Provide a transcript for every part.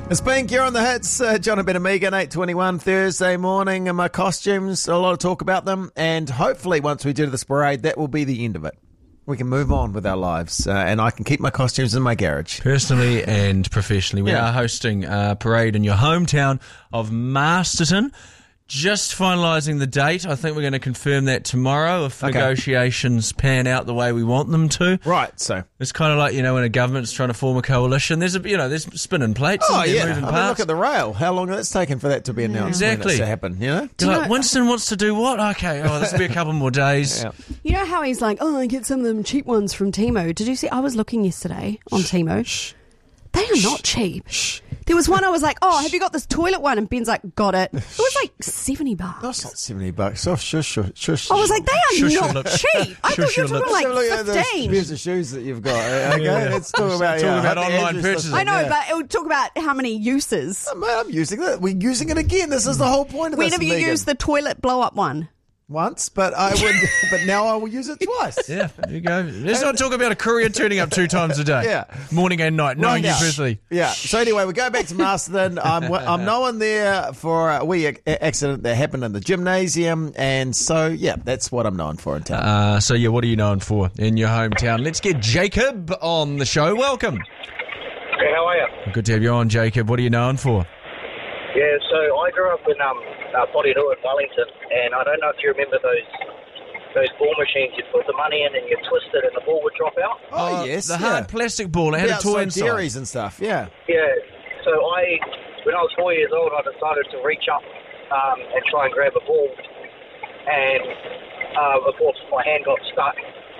It's Pink, you're on the hits. John and Ben and Megan, 8:21 Thursday morning. And my costumes, a lot of talk about them. And hopefully once we do this parade, that will be the end of it. We can move on with our lives. And I can keep my costumes in my garage. Personally and professionally, we are hosting a parade in your hometown of Masterton. Just finalising the date. I think we're going to confirm that tomorrow if negotiations pan out the way we want them to. Right, so. It's kind of like, when a government's trying to form a coalition, there's there's spinning plates. Oh, and yeah. moving I parts. mean, look at the rail. How long has it taken for that to be announced? Exactly. To happen, You're like, Winston wants to do what? Okay, this will be a couple more days. Yeah. You know how he's like, I get some of them cheap ones from Temu. Did you see? I was looking yesterday on Temu. They are not cheap. There was one I was like, have you got this toilet one? And Ben's like, got it. It was like $70. That's not $70. Oh, shush. I was like, they are not cheap. I thought you were talking like 15. Here's the shoes that you've got. Okay, let's talk about online purchases. I know, but it would talk about how many uses. I'm using it. We're using it again. This is the whole point of this. When have you used the toilet blow-up one? Once, but I would. But now I will use it twice. Yeah, there you go. Let's not talk about a courier turning up 2 times a day. Yeah, morning and night. Knowing you personally. Yeah. So anyway, we go back to Masterton. I'm known there for a wee accident that happened in the gymnasium, and so that's what I'm known for in town. What are you known for in your hometown? Let's get Jacob on the show. Welcome. Hey, how are you? Good to have you on, Jacob. What are you known for? Yeah, so I grew up in Porirua in Wellington, and I don't know if you remember those ball machines. You put the money in and you twist it and the ball would drop out. Oh, yes. The hard plastic ball. It had a toy inside. Dairies and stuff, yeah. Yeah, so when I was 4 years old, I decided to reach up and try and grab a ball. And, of course, my hand got stuck.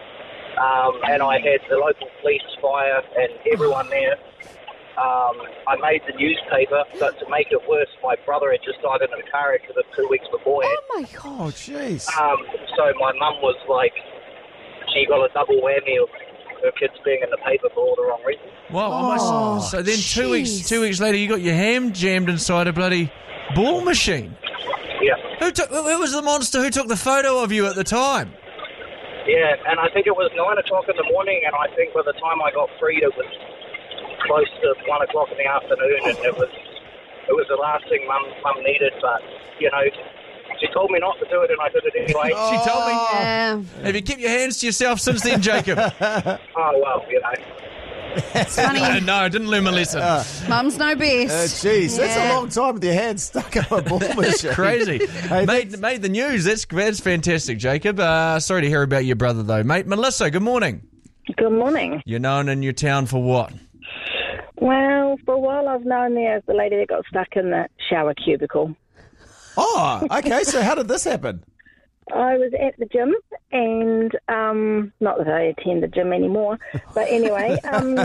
And I had the local police, fire, and everyone there. I made the newspaper, but to make it worse, my brother had just died in a car accident 2 weeks beforehand. Oh, my God. Oh, jeez. So my mum was like, she got a double whammy of her kids being in the paper for all the wrong reasons. Wow. So then 2 weeks later, you got your ham jammed inside a bloody ball machine. Yeah. Who was the monster who took the photo of you at the time? Yeah, and I think it was 9 o'clock in the morning, and I think by the time I got freed, it was close to 1 o'clock in the afternoon, and it was the last thing Mum needed, but, she told me not to do it, and I did it anyway. She told me. Yeah. Have you kept your hands to yourself since then, Jacob? Oh, well, It's funny. No, I didn't learn my lesson. Mum's no best. Jeez, that's a long time with your hands stuck up a ball machine. Crazy. Hey, made the news. That's fantastic, Jacob. Sorry to hear about your brother, though. Mate, Melissa, good morning. Good morning. You're known in your town for what? Well, for a while I've known there as the lady that got stuck in the shower cubicle. Oh, okay. So how did this happen? I was at the gym, and not that I attend the gym anymore, but anyway,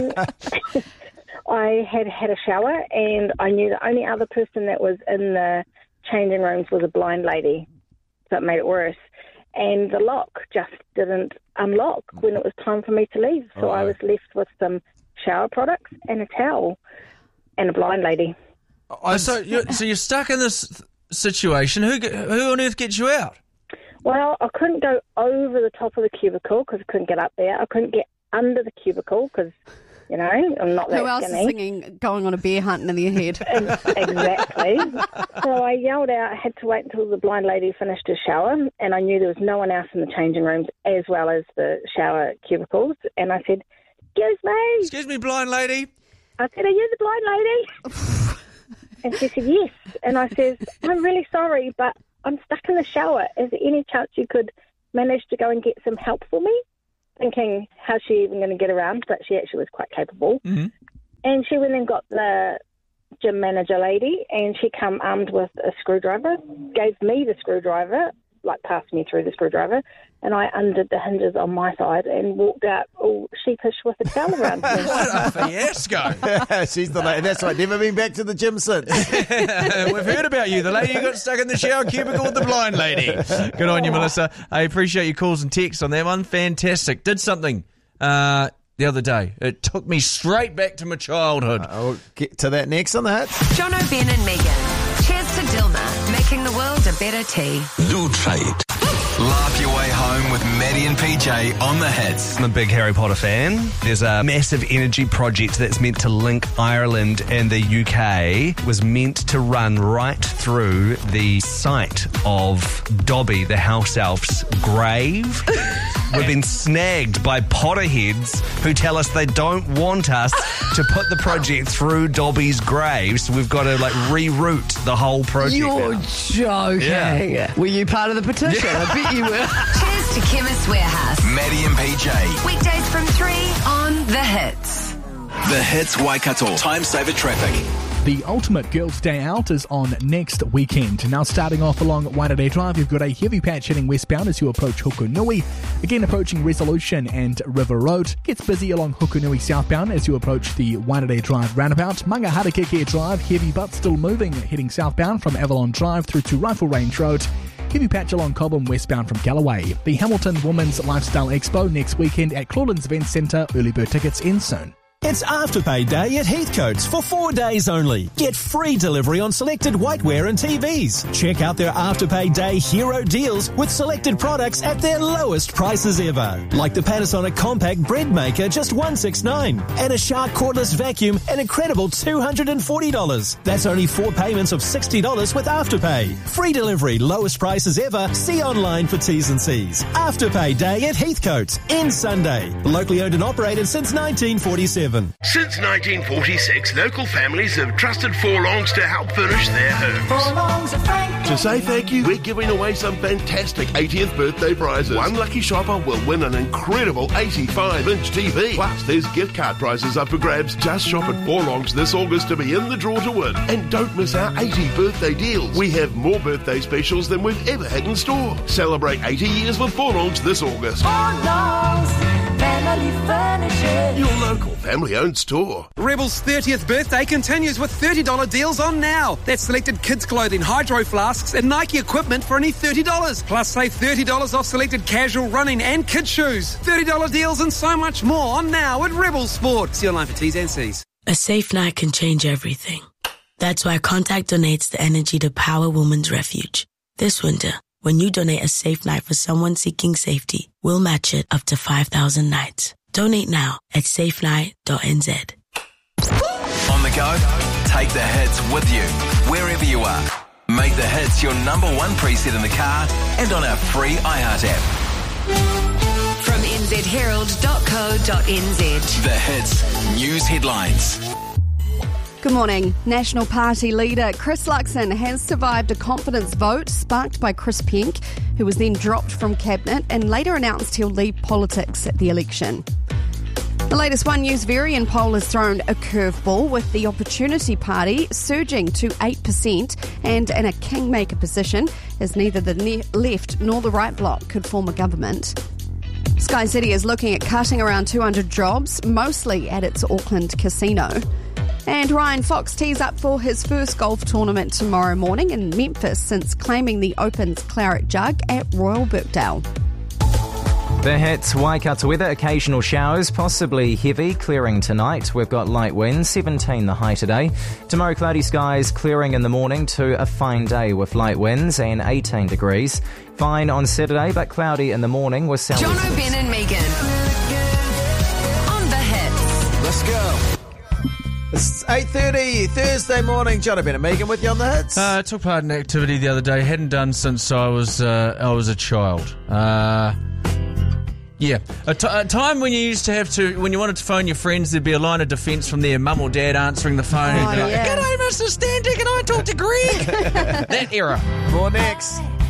I had a shower, and I knew the only other person that was in the changing rooms was a blind lady, so it made it worse. And the lock just didn't unlock when it was time for me to leave, so I was left with some shower products and a towel and a blind lady. So you're stuck in this situation. Who on earth gets you out? Well, I couldn't go over the top of the cubicle because I couldn't get up there. I couldn't get under the cubicle because, I'm not that Who else skinny. is singing Going on a Bear Hunt in their head? Exactly. So I yelled out. I had to wait until the blind lady finished her shower, and I knew there was no one else in the changing rooms as well as the shower cubicles. And I said, Excuse me, blind lady. I said, are you the blind lady? And she said, yes. And I said, I'm really sorry, but I'm stuck in the shower. Is there any chance you could manage to go and get some help for me? Thinking, how's she even going to get around? But she actually was quite capable. Mm-hmm. And she went and got the gym manager lady, and she come armed with a screwdriver, gave me the screwdriver, passed me through the screwdriver, and I undid the hinges on my side and walked out all sheepish with a towel around me. What a fiasco. She's the lady. That's right. Never been back to the gym since. We've heard about you. The lady who got stuck in the shower cubicle with the blind lady. Good on you, Melissa. I appreciate your calls and texts on that one. Fantastic. Did something the other day. It took me straight back to my childhood. I'll get to that next on the hits. John O'Brien and Megan. Cheers to Dilma, making the world a better tea. Nutrate. Laugh your way home with Maddie and PJ on the hits. I'm a big Harry Potter fan. There's a massive energy project that's meant to link Ireland and the UK. It was meant to run right through the site of Dobby, the house elf's grave. We've been snagged by Potterheads who tell us they don't want us to put the project through Dobby's grave, so we've got to reroute the whole project. You're joking. Yeah. Were you part of the petition? I bet you were. Cheers to Chemist Warehouse. Maddie and PJ. Weekdays from 3 on The Hits. The Hits Waikato. Time saver traffic. The ultimate girls' day out is on next weekend. Now starting off along Waitangi Drive, you've got a heavy patch heading westbound as you approach Hukunui. Again approaching Resolution and River Road. Gets busy along Hukunui southbound as you approach the Waitangi Drive roundabout. Mangaharakeke Drive, heavy but still moving, heading southbound from Avalon Drive through to Rifle Range Road. Heavy patch along Cobham westbound from Galloway. The Hamilton Women's Lifestyle Expo next weekend at Clauden's Event Centre. Early bird tickets in soon. It's Afterpay Day at Heathcote's for 4 days only. Get free delivery on selected whiteware and TVs. Check out their Afterpay Day hero deals with selected products at their lowest prices ever. Like the Panasonic Compact Bread Maker, just $169. And a Shark Cordless Vacuum, an incredible $240. That's only 4 payments of $60 with Afterpay. Free delivery, lowest prices ever. See online for T's and C's. Afterpay Day at Heathcote's. Ends Sunday. Locally owned and operated since 1947. Since 1946, local families have trusted Forlongs to help furnish their homes. To say thank you, we're giving away some fantastic 80th birthday prizes. One lucky shopper will win an incredible 85-inch TV. Plus, there's gift card prizes up for grabs. Just shop at Forlongs this August to be in the draw to win. And don't miss our 80 birthday deals. We have more birthday specials than we've ever had in store. Celebrate 80 years with Forlongs this August. Forlongs Family Furniture. Your local family-owned store. Rebel's 30th birthday continues with $30 deals on now. That's selected kids' clothing, hydro flasks and Nike equipment for only $30. Plus save $30 off selected casual running and kids' shoes. $30 deals and so much more on now at Rebel Sport. See online for T's and C's. A safe night can change everything. That's why Contact donates the energy to Power Women's Refuge. This winter, when you donate a safe night for someone seeking safety, we'll match it up to 5,000 nights. Donate now at safenight.nz. On the go, take the hits with you, wherever you are. Make the hits your number one preset in the car and on our free iHeart app. From nzherald.co.nz. The Hits News Headlines. Good morning. National Party leader Chris Luxon has survived a confidence vote sparked by Chris Penk, who was then dropped from cabinet and later announced he'll leave politics at the election. The latest One News Varian poll has thrown a curveball, with the Opportunity Party surging to 8% and in a kingmaker position, as neither the left nor the right bloc could form a government. Sky City is looking at cutting around 200 jobs, mostly at its Auckland casino. And Ryan Fox tees up for his first golf tournament tomorrow morning in Memphis since claiming the Open's Claret Jug at Royal Birkdale. The Hits Waikato weather, occasional showers, possibly heavy, clearing tonight. We've got light winds, 17 the high today. Tomorrow cloudy skies, clearing in the morning to a fine day with light winds and 18 degrees. Fine on Saturday, but cloudy in the morning with south. John O'Ben and Megan on The Hits. Let's go. It's 8:30 Thursday morning. John O'Ben and Megan with you on the hits. Took part in an activity the other day. Hadn't done since I was a child. Yeah, a time when you used to have to, when you wanted to phone your friends, there'd be a line of defence from their mum or dad answering the phone. Oh, and be like, yeah. "G'day, Mr. Stanley, can I talk to Greg?" That era. More next.